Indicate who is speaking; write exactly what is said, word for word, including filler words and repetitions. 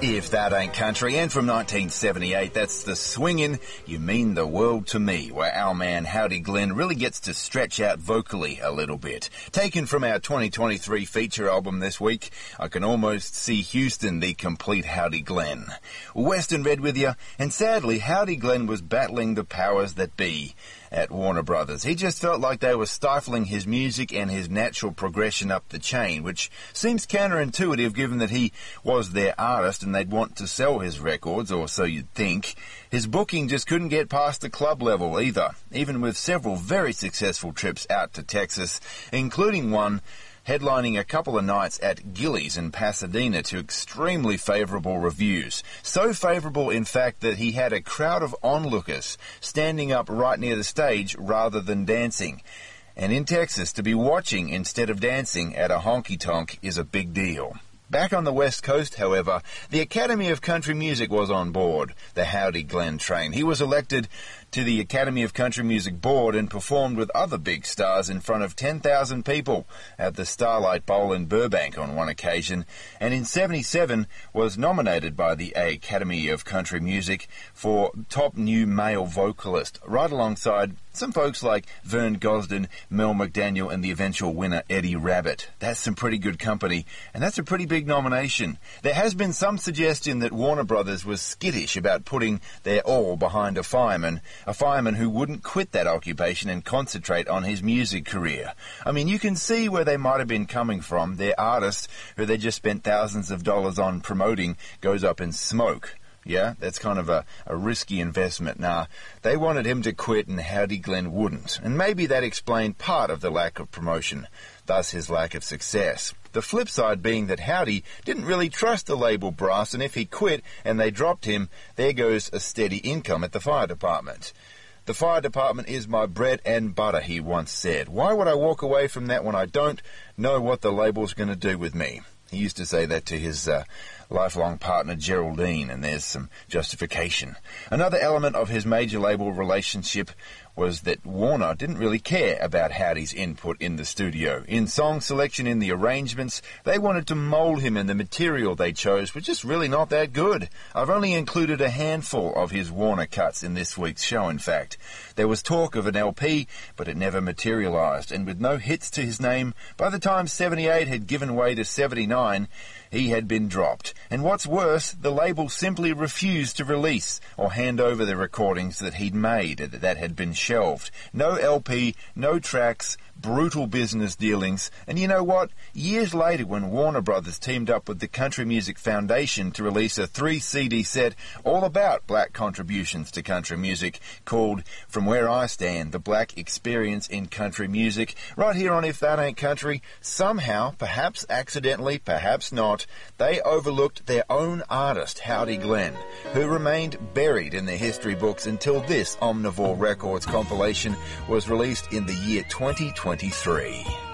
Speaker 1: If That Ain't Country, and from nineteen seventy-eight, that's the swingin' You Mean the World to Me, where our man Howdy Glenn really gets to stretch out vocally a little bit. Taken from our twenty twenty-three feature album this week, I Can Almost See Houston, the complete Howdy Glenn. Western Red with you, and sadly, Howdy Glenn was battling the powers that be at Warner Brothers. He just felt like they were stifling his music and his natural progression up the chain, which seems counterintuitive given that he was their artist and they'd want to sell his records, or so you'd think. His booking just couldn't get past the club level either, even with several very successful trips out to Texas, including one headlining a couple of nights at Gillies in Pasadena to extremely favourable reviews. So favourable, in fact, that he had a crowd of onlookers standing up right near the stage rather than dancing. And in Texas, to be watching instead of dancing at a honky-tonk is a big deal. Back on the West Coast, however, the Academy of Country Music was on board the Howdy Glenn train. He was elected to the Academy of Country Music Board and performed with other big stars in front of ten thousand people at the Starlight Bowl in Burbank on one occasion, and in seventy-seven was nominated by the Academy of Country Music for Top New Male Vocalist, right alongside some folks like Vern Gosdin, Mel McDaniel, and the eventual winner Eddie Rabbitt. That's some pretty good company, and that's a pretty big nomination. There has been some suggestion that Warner Brothers was skittish about putting their all behind a fireman, a fireman who wouldn't quit that occupation and concentrate on his music career. I mean, you can see where they might have been coming from. Their artist, who they just spent thousands of dollars on promoting, goes up in smoke. Yeah, that's kind of a, a risky investment. Nah, they wanted him to quit and Howdy Glenn wouldn't. And maybe that explained part of the lack of promotion, thus his lack of success. The flip side being that Howdy didn't really trust the label brass, and if he quit and they dropped him, there goes a steady income at the fire department. The fire department is my bread and butter, he once said. Why would I walk away from that when I don't know what the label's going to do with me? He used to say that to his uh, lifelong partner Geraldine, and there's some justification. Another element of his major label relationship was that Warner didn't really care about Howdy's input in the studio. In song selection, in the arrangements, they wanted to mold him, and the material they chose was just really not that good. I've only included a handful of his Warner cuts in this week's show, in fact. There was talk of an L P, but it never materialized, and with no hits to his name, by the time seventy-eight had given way to seventy-nine, he had been dropped. And what's worse, the label simply refused to release or hand over the recordings that he'd made that had been shelved. No L P, no tracks, brutal business dealings. And you know what? Years later, when Warner Brothers teamed up with the Country Music Foundation to release a three C D set all about black contributions to country music called From Where I Stand, The Black Experience in Country Music, right here on If That Ain't Country, somehow, perhaps accidentally, perhaps not, they overlooked their own artist, Howdy Glenn, who remained buried in the history books until this Omnivore Records compilation was released in the year twenty twenty-three.